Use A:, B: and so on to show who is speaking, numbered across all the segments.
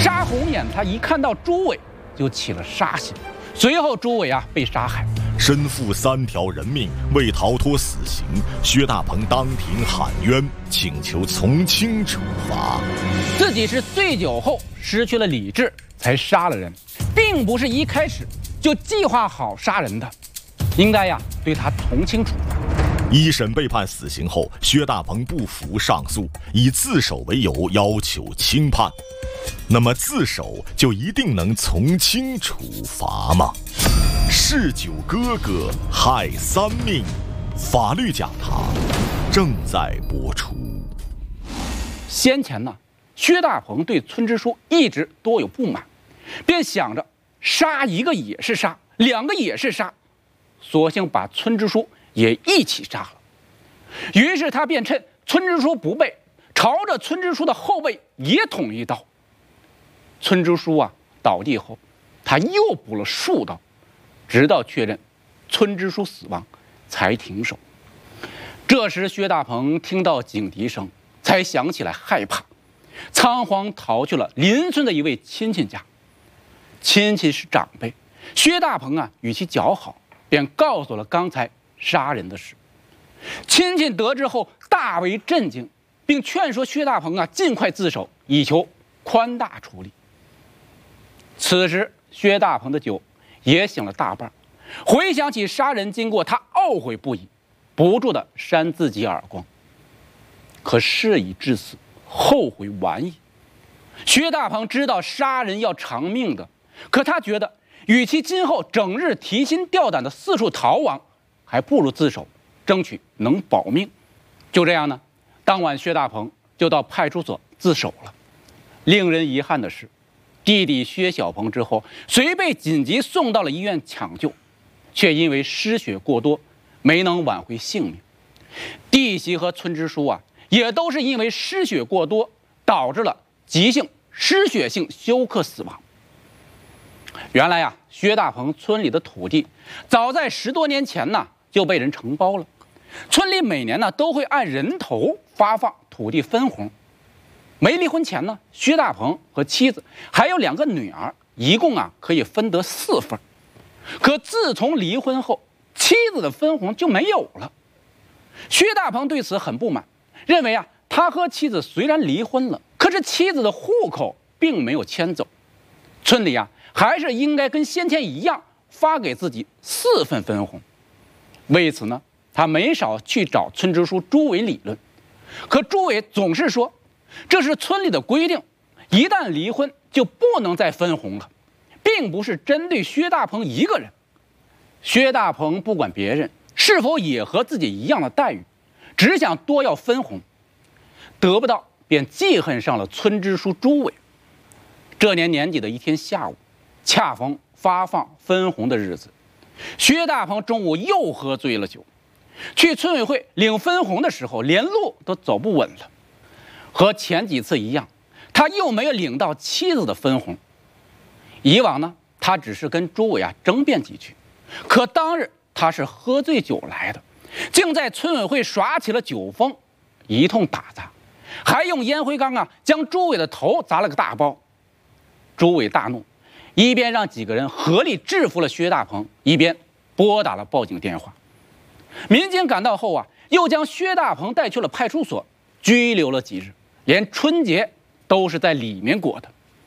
A: 沙红眼他一看到朱伟就起了杀心，随后朱伟被杀害。
B: 身负3条人命，为逃脱死刑，薛大鹏当庭喊冤，请求从轻处罚。
A: 自己是醉酒后失去了理智才杀了人，并不是一开始就计划好杀人的，应该对他从轻处罚。
B: 一审被判死刑后，薛大鹏不服上诉，以自首为由要求轻判。那么自首就一定能从轻处罚吗？嗜酒哥哥害3命，法律讲堂正在播出。
A: 先前薛大鹏对村支书一直多有不满，便想着杀一个也是杀，2个也是杀，索性把村支书也一起杀了。于是他便趁村支书不备，朝着村支书的后背也捅一刀。村支书倒地后，他又补了数刀，直到确认村支书死亡才停手。这时薛大鹏听到警笛声，才想起来害怕，仓皇逃去了邻村的一位亲戚家。亲戚是长辈，薛大鹏与其较好，便告诉了刚才杀人的事。亲戚得知后大为震惊，并劝说薛大鹏尽快自首，以求宽大处理。此时薛大鹏的酒也醒了大半，回想起杀人经过，他懊悔不已，不住地扇自己耳光。可事已至此，后悔晚矣。薛大鹏知道杀人要偿命的，可他觉得与其今后整日提心吊胆地四处逃亡，还不如自首，争取能保命。就这样当晚薛大鹏就到派出所自首了。令人遗憾的是，弟弟薛小鹏之后虽被紧急送到了医院抢救，却因为失血过多没能挽回性命。弟媳和村支书也都是因为失血过多导致了急性失血性休克死亡。原来薛大鹏村里的土地早在10多年前就被人承包了，村里每年都会按人头发放土地分红。没离婚前薛大鹏和妻子还有2个女儿，一共可以分得4份。可自从离婚后，妻子的分红就没有了。薛大鹏对此很不满，认为他和妻子虽然离婚了，可是妻子的户口并没有迁走，村里还是应该跟先前一样发给自己4份分红。为此他没少去找村支书朱伟理论，可朱伟总是说这是村里的规定，一旦离婚就不能再分红了，并不是针对薛大鹏一个人。薛大鹏不管别人是否也和自己一样的待遇，只想多要分红，得不到便记恨上了村支书朱伟。这年年底的一天下午，恰逢发放分红的日子，薛大鹏中午又喝醉了酒，去村委会领分红的时候连路都走不稳了。和前几次一样，他又没有领到妻子的分红。以往他只是跟朱伟争辩几句，可当日他是喝醉酒来的，竟在村委会耍起了酒疯，一通打砸，还用烟灰缸将朱伟的头砸了个大包。朱伟大怒，一边让几个人合力制服了薛大鹏，一边拨打了报警电话。民警赶到后又将薛大鹏带去了派出所，拘留了几日，连春节都是在里面过的。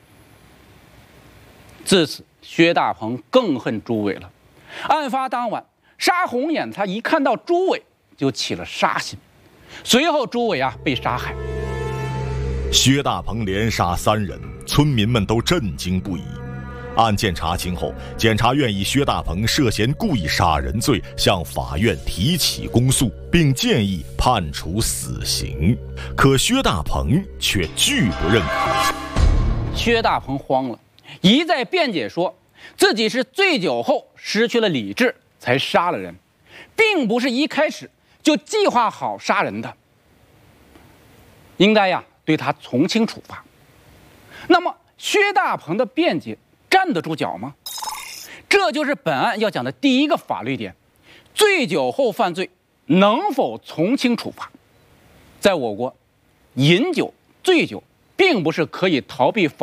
A: 自此薛大鹏更恨朱伟了。案发当晚，沙红眼他一看到朱伟就起了杀心，随后朱伟被杀害。
B: 薛大鹏连杀3人，村民们都震惊不已。案件查清后，检察院以薛大鹏涉嫌故意杀人罪向法院提起公诉，并建议判处死刑。可薛大鹏却拒不认可。
A: 薛大鹏慌了，一再辩解说自己是醉酒后失去了理智才杀了人，并不是一开始就计划好杀人的，应该对他从轻处罚。那么薛大鹏的辩解站得住脚吗？这就是本案要讲的第一个法律点：醉酒后犯罪能否从轻处罚？在我国，饮酒、醉酒并不是可以逃避法